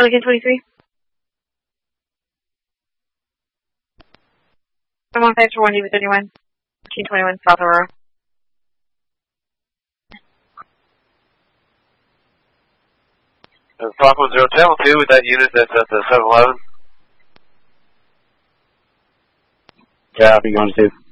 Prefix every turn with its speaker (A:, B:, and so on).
A: Pelican 23. I'm on thanks for 1 DB31. 1521 South Aurora.
B: Fox 10 Channel 2 with that unit that's at the 7-Eleven.
C: Copy, going to 2.